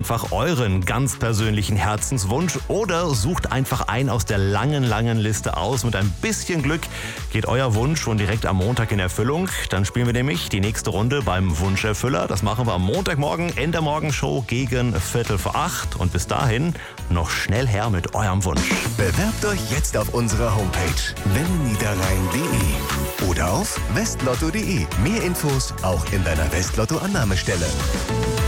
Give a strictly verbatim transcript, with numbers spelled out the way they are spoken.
einfach euren ganz persönlichen Herzenswunsch oder sucht einfach einen aus der langen, langen Liste aus. Mit ein bisschen Glück geht euer Wunsch schon direkt am Montag in Erfüllung. Dann spielen wir nämlich die nächste Runde beim Wunscherfüller. Das machen wir am Montagmorgen in der Morgenshow gegen Viertel vor acht. Und bis dahin noch schnell her mit eurem Wunsch. Bewerbt euch jetzt auf unserer Homepage wennniederrhein punkt de oder auf westlotto punkt de. Mehr Infos auch in deiner Westlotto-Annahmestelle.